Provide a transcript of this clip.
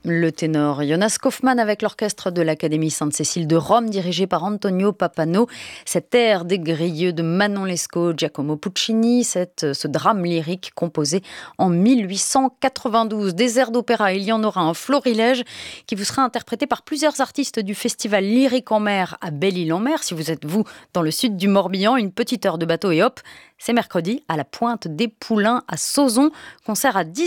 Le ténor Jonas Kaufmann avec l'orchestre de l'Académie Sainte-Cécile de Rome, dirigé par Antonio Pappano. Cette air des Grilleux de Manon Lescaut, Giacomo Puccini, ce drame lyrique composé en 1892. Des airs d'opéra, il y en aura un florilège qui vous sera interprété par plusieurs artistes du festival Lyrique en mer à Belle-Île-en-Mer. Si vous êtes, vous, dans le sud du Morbihan, une petite heure de bateau et hop, c'est mercredi à la Pointe des Poulains à Sauzon. Concert à 10